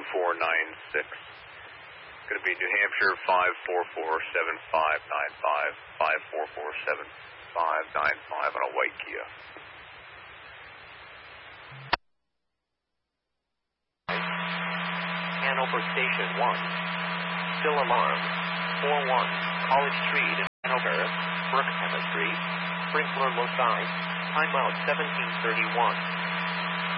Going to be New Hampshire 5447595, 5447595 on a white Kia. Hanover Station 1. Still alarmed. 41. College Street in Hanover. Brookhaven Street. Sprinkler low side. Timeout 1731.